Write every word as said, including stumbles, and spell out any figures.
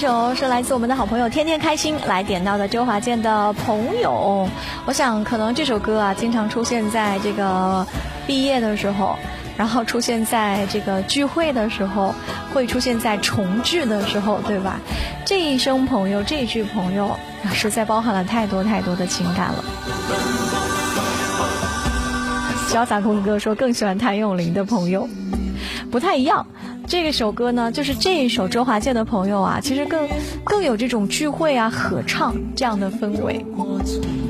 首是来自我们的好朋友天天开心来点到的周华健的朋友。我想可能这首歌啊经常出现在这个毕业的时候，然后出现在这个聚会的时候，会出现在重聚的时候，对吧？这一声朋友，这一句朋友啊，实在包含了太多太多的情感了。潇洒空哥说更喜欢谭咏麟的朋友，不太一样。这个首歌呢，就是这一首周华健的朋友啊，其实更更有这种聚会啊合唱这样的氛围。